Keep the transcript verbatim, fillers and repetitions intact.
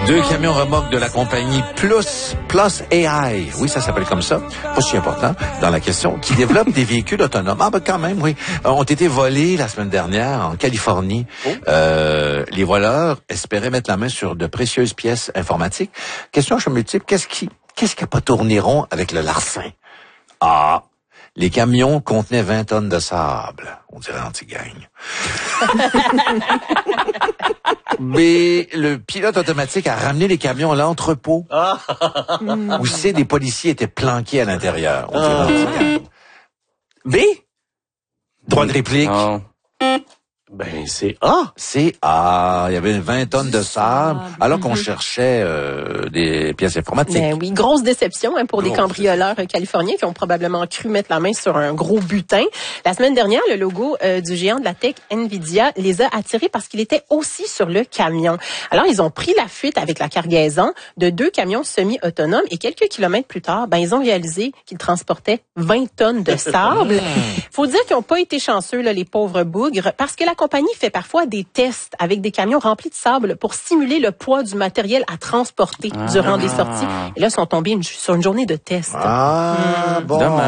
Deux camions remorques de la compagnie Plus, Plus A I, oui, ça s'appelle comme ça, pas si important dans la question, qui développe des véhicules autonomes. Ah ben quand même, oui, ont été volés la semaine dernière en Californie. Oh. Euh, les voleurs espéraient mettre la main sur de précieuses pièces informatiques. Question je multiple, qu'est-ce qui, qu'est-ce qui a pas tourné rond avec le larcin? Ah, les camions contenaient vingt tonnes de sable. On dirait anti-gang. Mais le pilote automatique a ramené les camions à l'entrepôt où c'est des policiers étaient planqués à l'intérieur. On dirait anti-gang. B? Droit de réplique. Oh. Ben, c'est A. C'est A. Il y avait vingt tonnes de sable, alors qu'on cherchait euh, des pièces informatiques. Ben oui, grosse déception hein, pour grosse. des cambrioleurs euh, californiens qui ont probablement cru mettre la main sur un gros butin. La semaine dernière, le logo euh, du géant de la tech Nvidia les a attirés parce qu'il était aussi sur le camion. Alors, ils ont pris la fuite avec la cargaison de deux camions semi-autonomes et quelques kilomètres plus tard, ben ils ont réalisé qu'ils transportaient vingt tonnes de sable. Faut dire qu'ils n'ont pas été chanceux, là, les pauvres bougres, parce que la La compagnie fait parfois des tests avec des camions remplis de sable pour simuler le poids du matériel à transporter ah. durant des sorties. Et là, ils sont tombés une, sur une journée de test. Ah, mmh. bon. Dommage.